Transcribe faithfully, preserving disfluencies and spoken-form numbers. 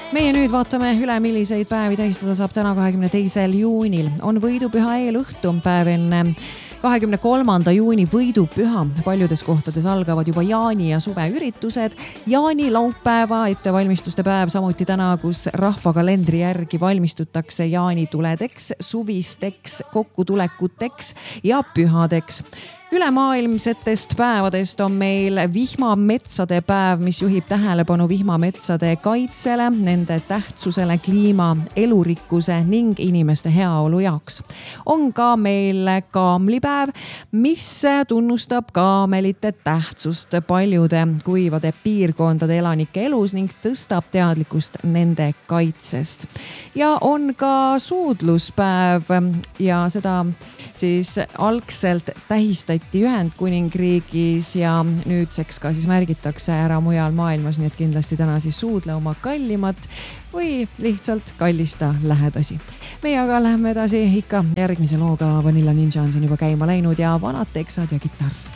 Meie nüüd vaatame üle, milliseid päevi tähistada saab täna kahekümne teisel juunil. On võidupüha eelõhtu, päev enne kahekümne kolmanda juuni võidupüha. Paljudes kohtades algavad juba jaani ja suveüritused. Jaani laupäeva ettevalmistuste päev samuti täna, kus rahvakalendri järgi valmistutakse jaanituledeks, suvisteks, kokkutulekuteks ja pühadeks. Ülemaailmsetest päevadest on meil vihmametsade päev, mis juhib tähelepanu vihmametsade kaitsele, nende tähtsusele kliima, elurikkuse ning inimeste heaolu jaoks. On ka meil kaamlipäev, mis tunnustab kaamelite tähtsust paljude kuivade piirkondade elanike elus ning tõstab teadlikkust nende kaitsest. Ja on ka suudluspäev ja seda siis algselt tähistati Ühendkuningriigis ja nüüdseks ka siis märgitakse ära mujal maailmas, nii et kindlasti täna siis suudle oma kallimat või lihtsalt kallista lähedasi. Meie aga läheme edasi ikka järgmise looga. Vanilla Ninja on siin juba käima läinud ja vanad teksad ja kitarr.